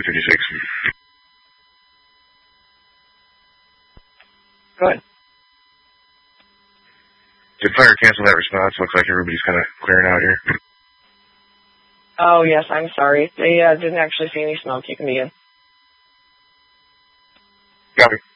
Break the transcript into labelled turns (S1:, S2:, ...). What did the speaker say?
S1: 56.
S2: Go ahead.
S1: Did fire cancel that response? Looks like everybody's kind of clearing out here.
S2: Oh, yes, I'm sorry. They didn't actually see any smoke. You can begin.
S1: Copy.